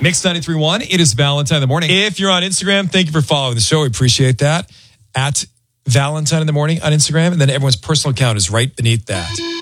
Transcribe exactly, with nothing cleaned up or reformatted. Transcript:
Mix ninety-three point one, it is Valentine in the morning. If you're on Instagram, thank you for following the show. We appreciate that. At Valentine in the morning on Instagram. And then everyone's personal account is right beneath that.